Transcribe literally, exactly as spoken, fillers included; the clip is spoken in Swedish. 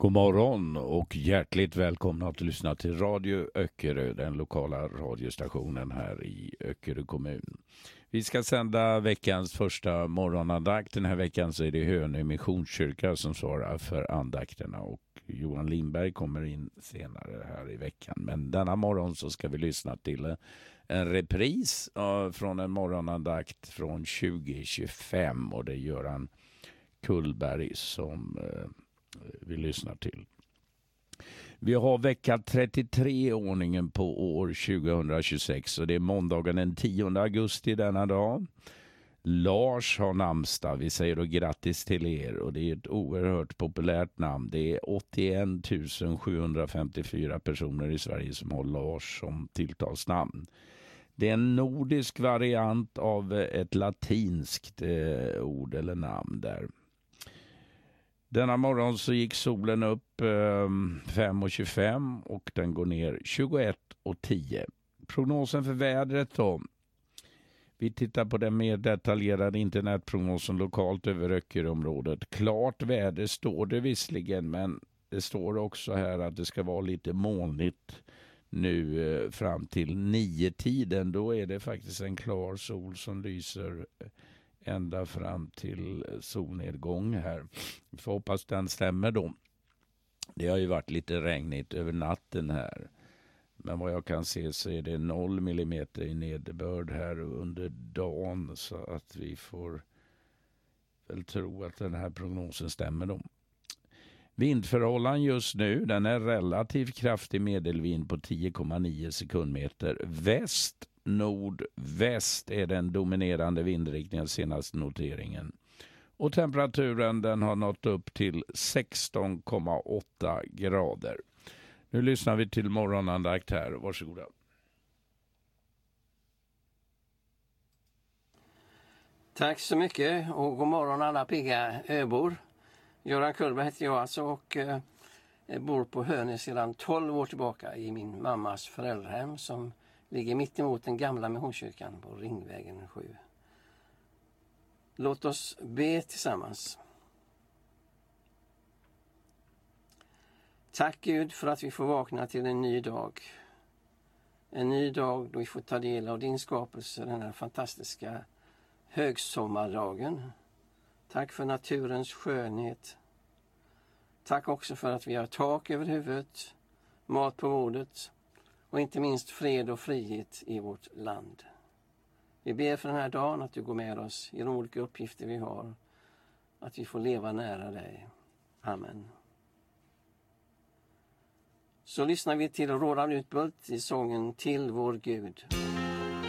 God morgon och hjärtligt välkomna att lyssna till Radio Öckerö, den lokala radiostationen här i Öckerö kommun. Vi ska sända veckans första morgonandakt. Den här veckan så är det Hönö Missionskyrka som svarar för andakterna och Johan Lindberg kommer in senare här i veckan. Men denna morgon så ska vi lyssna till en repris från en morgonandakt från tjugo tjugofem och det är Göran Kullberg som vi lyssnar till. Vi har vecka trettiotre i ordningen på år tjugohundratjugosex och det är måndagen den tionde augusti denna dag. Lars har namnsdag. Vi säger då grattis till er och det är ett oerhört populärt namn. Det är åttioen tusen sjuhundrafemtiofyra personer i Sverige som har Lars som tilltalsnamn. Det är en nordisk variant av ett latinskt eh, ord eller namn där. Denna morgon så gick solen upp eh, fem och tjugofem och den går ner tjugoett och tio. Prognosen för vädret då. Vi tittar på den mer detaljerade internetprognosen lokalt över Öckeröområdet. Klart väder står det visserligen, men det står också här att det ska vara lite molnigt nu eh, fram till nio tiden. Då är det faktiskt en klar sol som lyser ända fram till solnedgång här. Vi får hoppas den stämmer då. Det har ju varit lite regnigt över natten här. Men vad jag kan se så är det noll millimeter i nederbörd här under dagen. Så att vi får väl tro att den här prognosen stämmer då. Vindförhållanden just nu, den är relativt kraftig medelvind på tio komma nio sekundmeter. Väst nordväst är den dominerande vindriktningen senaste noteringen. Och temperaturen den har nått upp till sexton komma åtta grader. Nu lyssnar vi till morgonandakt här. Varsågoda. Tack så mycket och god morgon alla pigga öbor. Göran Kullberg heter jag alltså och eh, bor på Hönö sedan tolv år tillbaka i min mammas föräldrahem som ligger mitt emot den gamla missionskyrkan på Ringvägen sju. Låt oss be tillsammans. Tack Gud för att vi får vakna till en ny dag. En ny dag då vi får ta del av din skapelse den här fantastiska högsommardagen. Tack för naturens skönhet. Tack också för att vi har tak över huvudet, mat på bordet och inte minst fred och frihet i vårt land. Vi ber för den här dagen att du går med oss i de olika uppgifter vi har. Att vi får leva nära dig. Amen. Så lyssnar vi till Roland Utbult i sången Till vår Gud.